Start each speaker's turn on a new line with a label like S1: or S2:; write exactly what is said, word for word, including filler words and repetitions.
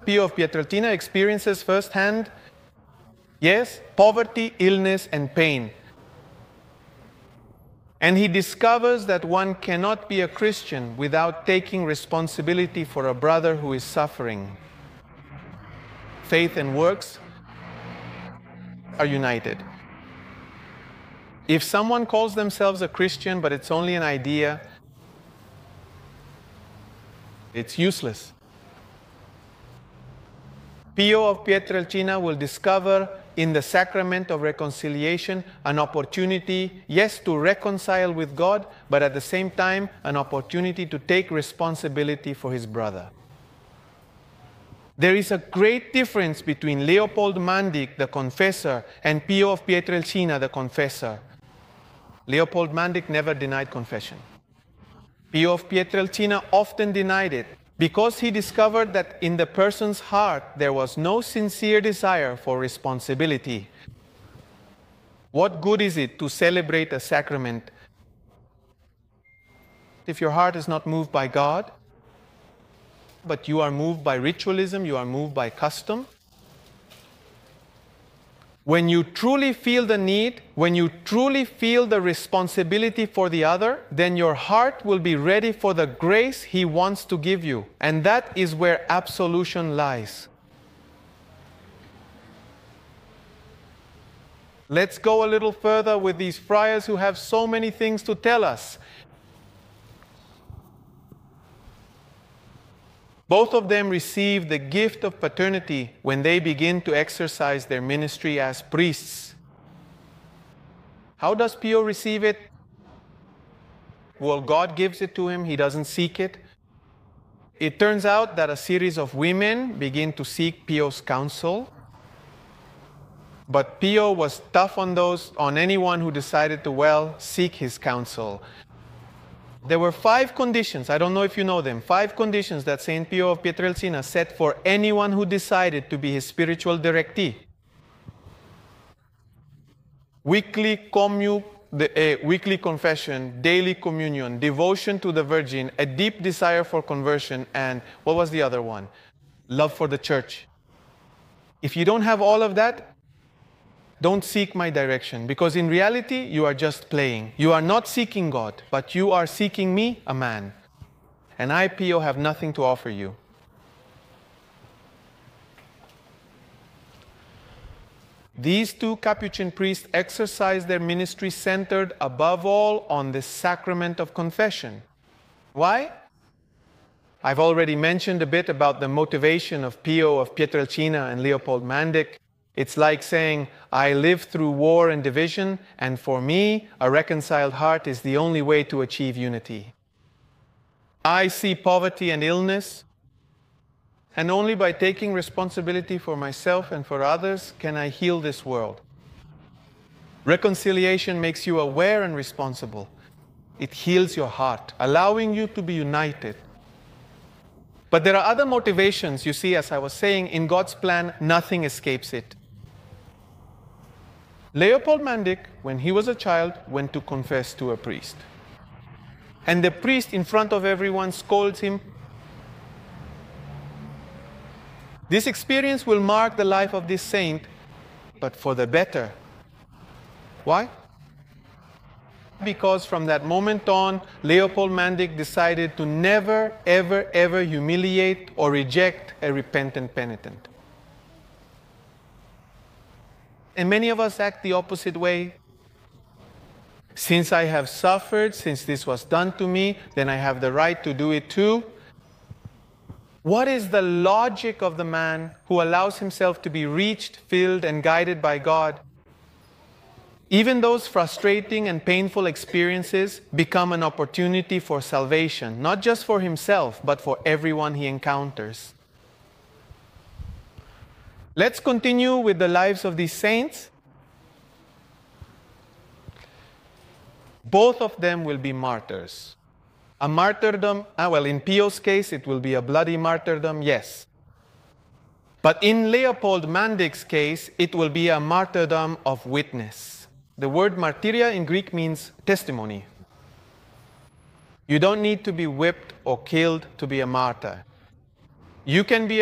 S1: Pio of Pietrelcina experiences firsthand, yes, poverty, illness, and pain. And he discovers that one cannot be a Christian without taking responsibility for a brother who is suffering. Faith and works are united. If someone calls themselves a Christian, but it's only an idea, it's useless. Pio of Pietrelcina will discover in the sacrament of reconciliation an opportunity, yes, to reconcile with God, but at the same time, an opportunity to take responsibility for his brother. There is a great difference between Leopold Mandic, the confessor, and Pio of Pietrelcina, the confessor. Leopold Mandic never denied confession. Pio of Pietrelcina often denied it, because he discovered that in the person's heart there was no sincere desire for responsibility. What good is it to celebrate a sacrament if your heart is not moved by God, but you are moved by ritualism, you are moved by custom? When you truly feel the need, when you truly feel the responsibility for the other, then your heart will be ready for the grace he wants to give you. And that is where absolution lies. Let's go a little further with these friars who have so many things to tell us. Both of them receive the gift of paternity when they begin to exercise their ministry as priests. How does Pio receive it? Well, God gives it to him. He doesn't seek it. It turns out that a series of women begin to seek Pio's counsel. But Pio was tough on those, on anyone who decided to, well, seek his counsel. There were five conditions, I don't know if you know them, five conditions that Saint Pio of Pietrelcina set for anyone who decided to be his spiritual directee. Weekly commu, the, uh, weekly confession, daily communion, devotion to the Virgin, a deep desire for conversion, and what was the other one? Love for the church. If you don't have all of that, don't seek my direction, because in reality, you are just playing. You are not seeking God, but you are seeking me, a man. And I, Pio, have nothing to offer you. These two Capuchin priests exercise their ministry centered above all on the sacrament of confession. Why? I've already mentioned a bit about the motivation of Pio of Pietrelcina and Leopold Mandic. It's like saying, I live through war and division, and for me, a reconciled heart is the only way to achieve unity. I see poverty and illness, and only by taking responsibility for myself and for others can I heal this world. Reconciliation makes you aware and responsible. It heals your heart, allowing you to be united. But there are other motivations. You see, as I was saying, in God's plan, nothing escapes it. Leopold Mandic, when he was a child, went to confess to a priest. And the priest, in front of everyone, scolds him. This experience will mark the life of this saint, but for the better. Why? Because from that moment on, Leopold Mandic decided to never, ever, ever humiliate or reject a repentant penitent. And many of us act the opposite way. Since I have suffered, since this was done to me, then I have the right to do it too. What is the logic of the man who allows himself to be reached, filled, and guided by God? Even those frustrating and painful experiences become an opportunity for salvation, not just for himself, but for everyone he encounters. Let's continue with the lives of these saints. Both of them will be martyrs. A martyrdom, ah, well, in Pio's case, it will be a bloody martyrdom, yes. But in Leopold Mandic's case, it will be a martyrdom of witness. The word martyria in Greek means testimony. You don't need to be whipped or killed to be a martyr. You can be